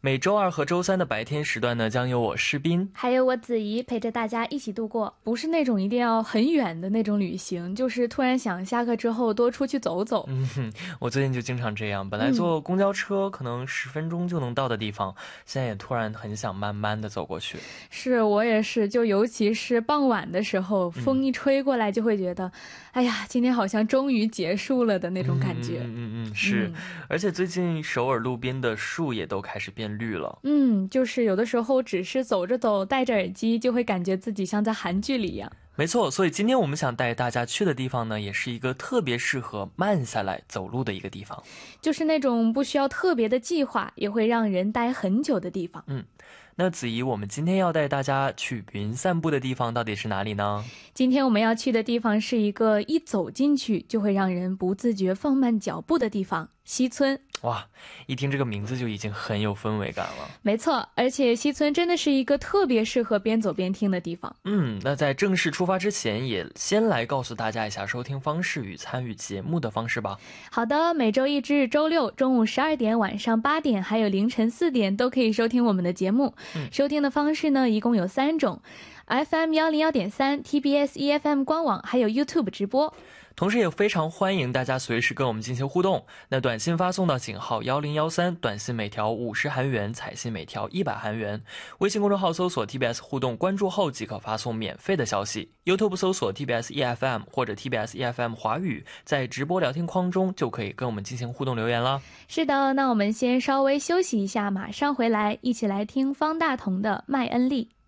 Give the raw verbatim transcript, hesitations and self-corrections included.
每周二和周三的白天时段呢，将由我诗斌还有我子怡陪着大家一起度过。不是那种一定要很远的那种旅行，就是突然想下课之后多出去走走。 嗯哼，我最近就经常这样，本来坐公交车可能十分钟就能到的地方、嗯、现在也突然很想慢慢的走过去。 是，我也是，就尤其是傍晚的时候，风一吹过来就会觉得、嗯、哎呀，今天好像终于结束了的那种感觉。 嗯嗯嗯，是、嗯、而且最近首尔路边的树也都开始变绿了。 嗯，就是有的时候只是走着走，戴着耳机，就会感觉自己像在韩剧里一样。 没错，所以今天我们想带大家去的地方呢，也是一个特别适合慢下来走路的一个地方， 就是那种不需要特别的计划，也会让人待很久的地方。 嗯，那子怡，我们今天要带大家去云散步的地方到底是哪里呢？ 今天我们要去的地方是一个一走进去就会让人不自觉放慢脚步的地方——西村。 哇，一听这个名字就已经很有氛围感了。 没错，而且西村真的是一个特别适合边走边听的地方。 嗯，那在正式出发之前，也先来告诉大家一下收听方式与参与节目的方式吧。 好的，每周一至周六中午十二点、晚上八点还有凌晨四点都可以收听我们的节目、嗯、收听的方式呢一共有三种， F M 一零一点三 T B S E F M 官网还有 YouTube 直播。 同时也非常欢迎大家随时跟我们进行互动，那短信发送到井号一零一三，短信每条五十韩元，彩信每条一百韩元。微信公众号搜索 T B S 互动，关注后即可发送免费的消息。 YouTube 搜索 T B S E F M 或者 T B S E F M 华语，在直播聊天框中就可以跟我们进行互动留言了。 是的，那我们先稍微休息一下，马上回来，一起来听方大同的麦恩利。